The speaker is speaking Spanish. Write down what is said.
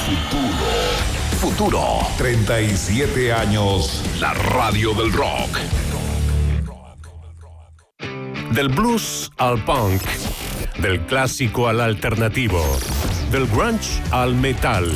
Futuro. 37 años. La radio del rock. Del blues al punk. Del clásico al alternativo. Del grunge al metal.